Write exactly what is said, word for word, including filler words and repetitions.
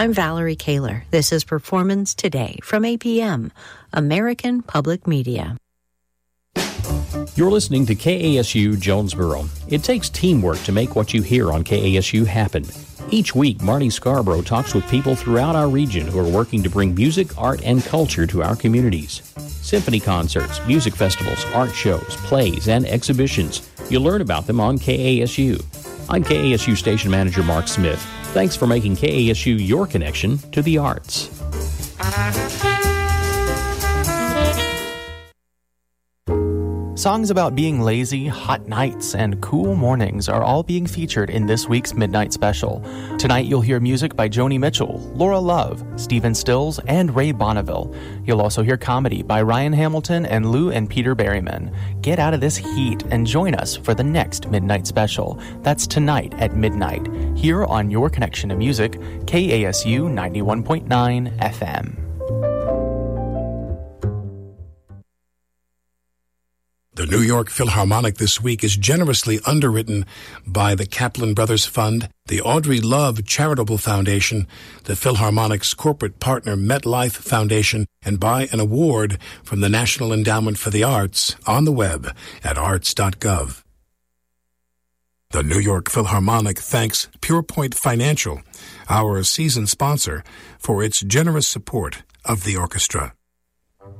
I'm Valerie Kaler. This is Performance Today from A P M, American Public Media. You're listening to K A S U Jonesboro. It takes teamwork to make what you hear on K A S U happen. Each week, Marty Scarborough talks with people throughout our region who are working to bring music, art, and culture to our communities. Symphony concerts, music festivals, art shows, plays, and exhibitions. You'll learn about them on K A S U. I'm K A S U Station Manager Mark Smith. Thanks for making K A S U your connection to the arts. Songs about being lazy, hot nights, and cool mornings are all being featured in this week's Midnight Special. Tonight you'll hear music by Joni Mitchell, Laura Love, Stephen Stills, and Ray Bonneville. You'll also hear comedy by Ryan Hamilton and Lou and Peter Berryman. Get out of this heat and join us for the next Midnight Special. That's tonight at midnight, here on Your Connection to Music, K A S U ninety-one point nine F M. The New York Philharmonic this week is generously underwritten by the Kaplan Brothers Fund, the Audrey Love Charitable Foundation, the Philharmonic's corporate partner MetLife Foundation, and by an award from the National Endowment for the Arts on the web at arts dot gov. The New York Philharmonic thanks PurePoint Financial, our season sponsor, for its generous support of the orchestra.